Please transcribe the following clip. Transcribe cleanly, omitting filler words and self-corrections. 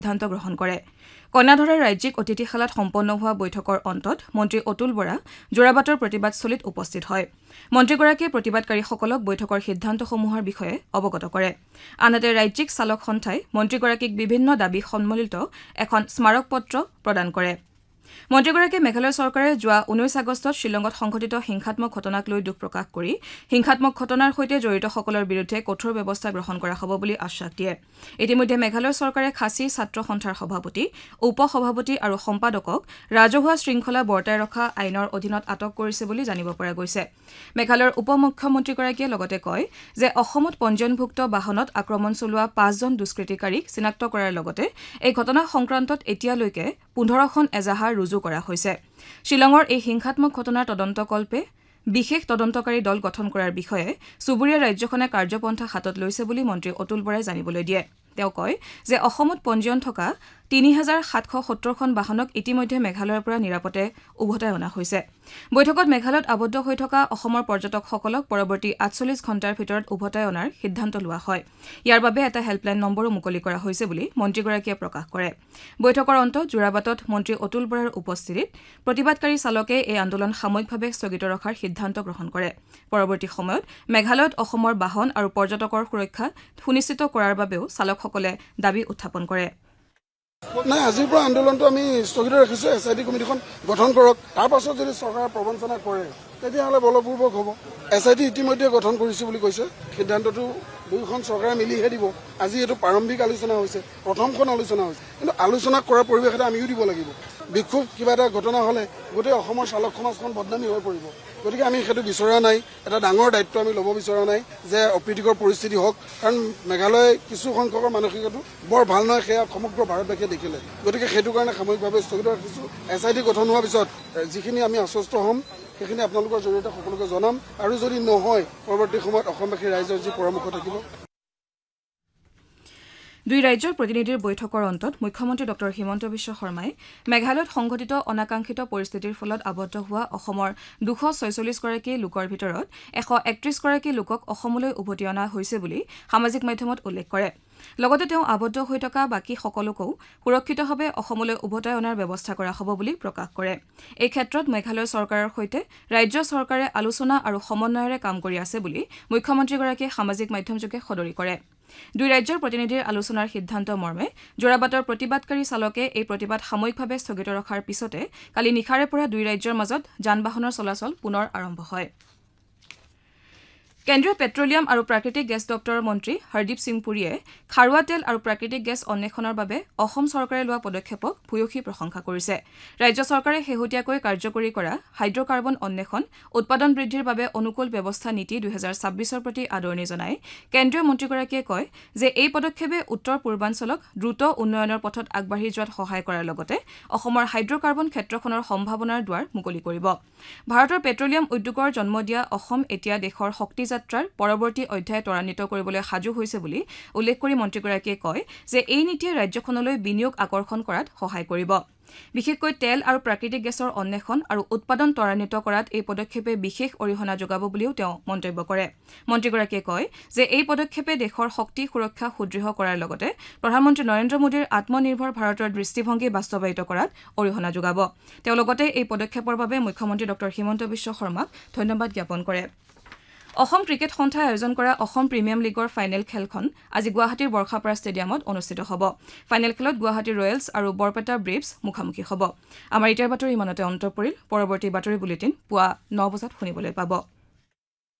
সিদ্ধান্ত গ্ৰহণ কৰে কন্যাধৰৰ ৰাজ্যিক অতিথিশালাত সম্পন্ন হোৱা বৈঠকৰ অন্তত মন্ত্ৰী অতুল বৰা যোৰাবাটৰ প্ৰতিবাদস্থলীত উপস্থিত হয় মন্ত্ৰীগৰাকীয়ে প্ৰতিবাদকাৰীসকলক বৈঠকৰ সিদ্ধান্তসমূহৰ বিষয়ে অৱগত কৰে আনহাতে ৰাজ্যিক চালক সন্থাই মন্ত্ৰীগৰাকীক বিভিন্ন দাবী সন্মিলিত এখন স্মাৰক পত্ৰ প্ৰদান কৰে মন্ত্ৰীগৰাকীয়ে মেঘালয় চৰকাৰে যোৱা 19 আগষ্টত শ্বিলঙত সংঘটিত হিংসাত্মক ঘটনাক লৈ দুখ প্ৰকাশ কৰি হিংসাত্মক ঘটনাৰ সৈতে জড়িতসকলৰ বিৰুদ্ধে কঠোৰ ব্যৱস্থা গ্ৰহণ কৰা হ'ব বুলি আশ্বাস দিয়ে ইতিমধ্যে মেঘালয় চৰকাৰে খাচী ছাত্ৰ সন্থাৰ সভাপতি উপ সভাপতি আৰু সম্পাদকক ৰাজহুৱা শৃংখলা বৰ্তাই ৰখা আইনৰ অধীনত আটক কৰিছে বুলি জানিব পৰা গৈছে মেঘালয়ৰ উপ মুখ্যমন্ত্ৰীগৰাকীয়ে লগতে কয় যে অসমত পঞ্জীয়নভুক্ত বাহনত আক্ৰমণ চলোৱা 5জন দুষ্কৃতিকাৰীক চিনাক্ত কৰাৰ লগতে এই ঘটনা সংক্ৰান্তত এতিয়ালৈকে 15খন এজাহাৰ ৰুজু কৰা হৈছে শ্বিলঙৰ এই হিংসাত্মক ঘটনাৰ তদন্তকল্পে বিশেষ তদন্তকাৰী দল গঠন কৰাৰ বিষয়ে চুবুৰীয়া ৰাজ্যখনে কাৰ্যপন্থা হাতত লৈছে বুলি মন্ত্ৰী অতুল বৰাই জানিবলৈ দিয়ে তেওঁ কয় যে অসমত পঞ্জীয়ন থকা 3770খন বাহনক ইতিমধ্যে মেঘালয়ৰ পৰা নিৰাপদে উভতাই অনা হৈছে বৈঠকত মেঘালয়ত আবদ্ধ হৈ থকা অসমৰ পৰ্যটকসকলক পৰৱৰ্তী 48 ঘণ্টাৰ ভিতৰত উভতাই অনাৰ সিদ্ধান্ত লোৱা হয় ইয়াৰ বাবে এটা হেল্পলাইন নম্বৰো মুকলি কৰা হৈছে বুলি মন্ত্ৰীগৰাকীয়ে প্ৰকাশ কৰে বৈঠকৰ অন্তত যোৰাবাটত মন্ত্ৰী অতুল বৰাৰ উপস্থিতিত প্ৰতিবাদকাৰী চালকে এই আন্দোলন সাময়িকভাৱে স্থগিত ৰখাৰ সিদ্ধান্ত গ্ৰহণ কৰে পৰৱৰ্তী সময়ত মেঘালয়ত অসমৰ বাহন আৰু পৰ্যটকৰ সুৰক্ষা সুনিশ্চিত কৰাৰ বাবেও চালকসকলে দাবী উত্থাপন কৰে নাই আজিৰ পৰা আন্দোলনটো আমি স্থগিত ৰাখিছো এছআইটি কমিটিখন গঠন কৰক তাৰ পাছত যদি চৰকাৰে প্ৰবঞ্চনা কৰে তেতিয়াহ'লে বলপূৰ্বক হ'ব এছআইটি ইতিমধ্যে গঠন কৰিছো বুলি কৈছে সিদ্ধান্তটো দুইখন চৰকাৰে মিলিহে দিব আজি এইটো প্ৰাৰম্ভিক আলোচনা হৈছে প্ৰথমখন আলোচনা হৈছে কিন্তু আলোচনা কৰাৰ পৰিৱেশ এটা আমিও দিব লাগিব বিক্ষোভ কিবা এটা ঘটনা হ'লে গোটেই অসমৰ চালক সমাজখন বদনামী হৈ পৰিব গতিকে আমি সেইটো বিচৰা নাই এটা ডাঙৰ দায়িত্ব আমি ল'ব বিচৰা নাই যে অপ্ৰীতিকৰ পৰিস্থিতি হওক কাৰণ মেঘালয় কিছু সংখ্যকৰ মানসিকতাটো বৰ ভাল নহয় সেয়া সমগ্ৰ ভাৰতবাসীয়ে দেখিলে গতিকে সেইটো কাৰণে সাময়িকভাৱে স্থগিত ৰাখিছোঁ এছআইটি গঠন হোৱাৰ পিছত যিখিনি আমি আশ্বস্ত হ'ম সেইখিনি আপোনালোকৰ জৰিয়তে সকলোকে জনাম আৰু যদি নহয় পৰৱৰ্তী সময়ত অসমবাসী ৰাইজৰ যি পৰামৰ্শ থাকিব দুই ৰাজ্যৰ প্ৰতিনিধিৰ বৈঠকৰ অন্তত মুখ্যমন্ত্ৰী ডঃ হিমন্ত বিশ্ব শৰ্মাই মেঘালয়ত সংঘটিত অনাকাংক্ষিত পৰিস্থিতিৰ ফলত আবদ্ধ হোৱা অসমৰ 246 গৰাকী লোকৰ ভিতৰত 131 গৰাকী লোকক অসমলৈ উভতি অনা হৈছে বুলি সামাজিক মাধ্যমত উল্লেখ কৰে লগতে তেওঁ আবদ্ধ হৈ থকা বাকী সকলোকো সুৰক্ষিতভাৱে অসমলৈ উভতাই অনাৰ ব্যৱস্থা কৰা হ'ব বুলি প্ৰকাশ কৰে এই ক্ষেত্ৰত মেঘালয় চৰকাৰৰ সৈতে ৰাজ্য চৰকাৰে আলোচনা আৰু সমন্বয়েৰে কাম কৰি আছে বুলি মুখ্যমন্ত্ৰীগৰাকীয়ে সামাজিক মাধ্যমযোগে সদৰি কৰে দুই ৰাজ্যৰ প্ৰতিনিধিৰ আলোচনাৰ সিদ্ধান্ত মৰ্মে যোৰাবাটৰ প্ৰতিবাদকাৰী চালকে এই প্ৰতিবাদ সাময়িকভাৱে স্থগিত ৰখাৰ পিছতে কালি নিশাৰে পৰা দুই ৰাজ্যৰ মাজত যান-বাহনৰ চলাচল পুনৰ আৰম্ভ হয় কেন্দ্ৰীয় পেট্ৰলিয়াম আৰু প্ৰাকৃতিক গেছ দপ্তৰৰ মন্ত্ৰী হৰদীপ সিং পুৰীয়ে খাৰুৱা তেল আৰু প্ৰাকৃতিক গেছ অন্বেষণৰ বাবে অসম চৰকাৰে লোৱা পদক্ষেপক ভূয়সী প্ৰশংসা কৰিছে ৰাজ্য চৰকাৰে শেহতীয়াকৈ কাৰ্যকৰী কৰা হাইড্ৰকাৰ্বন অন্বেষণ উৎপাদন বৃদ্ধিৰ বাবে অনুকূল ব্যৱস্থা নীতি 2026ৰ প্ৰতি আদৰণি জনাই কেন্দ্ৰীয় মন্ত্ৰীগৰাকীয়ে কয় যে এই পদক্ষেপে উত্তৰ পূৰ্বাঞ্চলক দ্ৰুত উন্নয়নৰ পথত আগবাঢ়ি যোৱাত সহায় কৰাৰ লগতে অসমৰ হাইড্ৰকাৰ্বন ক্ষেত্ৰখনৰ সম্ভাৱনাৰ দুৱাৰ মুকলি কৰিব ভাৰতৰ পেট্ৰলিয়াম উদ্যোগৰ জন্ম দিয়া অসম এতিয়া দেশৰ শক্তি যাত্ৰাৰ পৰৱৰ্তী অধ্যায় ত্বৰান্বিত কৰিবলৈ সাজু হৈছে বুলি উল্লেখ কৰি মন্ত্ৰীগৰাকীয়ে কয় যে এই নীতিয়ে ৰাজ্যখনলৈ বিনিয়োগ আকৰ্ষণ কৰাত সহায় কৰিব বিশেষকৈ তেল আৰু প্ৰাকৃতিক গেছৰ অন্বেষণ আৰু উৎপাদন ত্বৰান্বিত কৰাত এই পদক্ষেপে বিশেষ অৰিহণা যোগাব বুলিও তেওঁ মন্তব্য কৰে মন্ত্ৰীগৰাকীয়ে কয় যে এই পদক্ষেপে দেশৰ শক্তি সুৰক্ষা সুদৃঢ় কৰাৰ লগতে প্ৰধানমন্ত্ৰী নৰেন্দ্ৰ মোদীৰ আত্মনিৰ্ভৰ ভাৰতৰ দৃষ্টিভংগী বাস্তৱায়িত কৰাত অৰিহণা যোগাব তেওঁ লগতে এই পদক্ষেপৰ বাবে মুখ্যমন্ত্ৰী ডঃ হিমন্ত বিশ্ব শৰ্মাক ধন্যবাদ জ্ঞাপন কৰে অসম ক্ৰিকেট সন্থাই আয়োজন কৰা অসম প্ৰিমিয়াম লীগৰ ফাইনেল খেলখন আজি গুৱাহাটীৰ বৰ্ষাপাৰা ষ্টেডিয়ামত অনুষ্ঠিত হ'ব ফাইনেল খেলত গুৱাহাটী ৰয়েলছ আৰু বৰপেটা ব্ৰেভছ মুখামুখি হ'ব আমাৰ ইটাৰ বাতৰি ইমানতে অন্ত পৰিল পৰৱৰ্তী বাতৰি বুলেটিন পুৱা 9 বজাত শুনিবলৈ পাব